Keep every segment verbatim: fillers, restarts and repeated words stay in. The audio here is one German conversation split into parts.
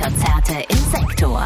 Konzerte im Sektor.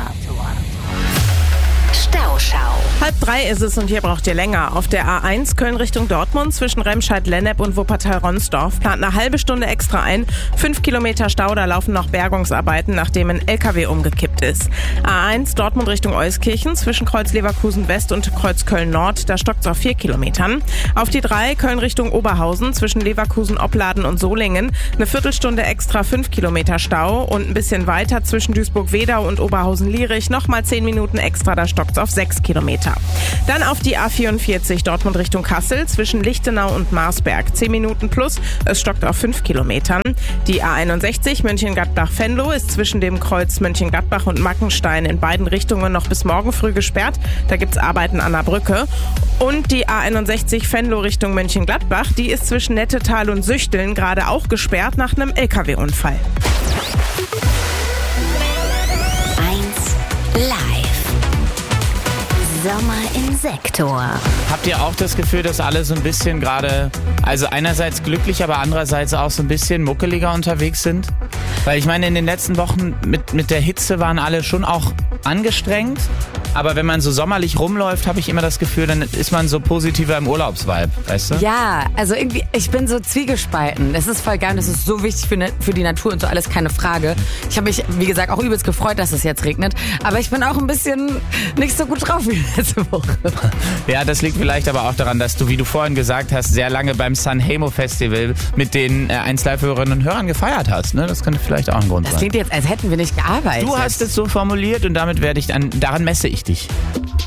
Stauschau. Halb drei ist es und hier braucht ihr länger. Auf der A eins Köln Richtung Dortmund zwischen Remscheid-Lennep und Wuppertal-Ronsdorf plant eine halbe Stunde extra ein. Fünf Kilometer Stau, da laufen noch Bergungsarbeiten, nachdem ein L K W umgekippt ist. A eins Dortmund Richtung Euskirchen zwischen Kreuz Leverkusen-West und Kreuz Köln-Nord, da stockt's auf vier Kilometern. Auf die drei Köln Richtung Oberhausen zwischen Leverkusen-Opladen und Solingen eine Viertelstunde extra, fünf Kilometer Stau und ein bisschen weiter zwischen Duisburg-Wedau und Oberhausen-Lierich nochmal zehn Minuten extra, da stockt's auf sechs Kilometer. Dann auf die A vierundvierzig Dortmund Richtung Kassel zwischen Lichtenau und Marsberg. zehn Minuten plus, es stockt auf fünf Kilometern. Die A einundsechzig Mönchengladbach-Venlo ist zwischen dem Kreuz Mönchengladbach und Mackenstein in beiden Richtungen noch bis morgen früh gesperrt. Da gibt's Arbeiten an der Brücke. Und die A einundsechzig Venlo Richtung Mönchengladbach, die ist zwischen Nettetal und Süchteln gerade auch gesperrt nach einem L K W-Unfall. eins live. Sommer im Sektor. Habt ihr auch das Gefühl, dass alle so ein bisschen gerade, also einerseits glücklich, aber andererseits auch so ein bisschen muckeliger unterwegs sind? Weil ich meine, in den letzten Wochen mit, mit der Hitze waren alle schon auch angestrengt. Aber wenn man so sommerlich rumläuft, habe ich immer das Gefühl, dann ist man so positiver im Urlaubsvibe, weißt du? Ja, also irgendwie, ich bin so zwiegespalten. Es ist voll geil, das ist so wichtig für, ne, für die Natur und so, alles keine Frage. Ich habe mich, wie gesagt, auch übelst gefreut, dass es jetzt regnet. Aber ich bin auch ein bisschen nicht so gut drauf wie letzte Woche. Ja, das liegt vielleicht aber auch daran, dass du, wie du vorhin gesagt hast, sehr lange beim Sanremo Festival mit den äh, eins Live-Hörerinnen und Hörern gefeiert hast. Ne? Das könnte vielleicht auch ein Grund Das sein. klingt jetzt, als hätten wir nicht gearbeitet. Du hast es so formuliert und damit werde ich dann, daran messe ich dich.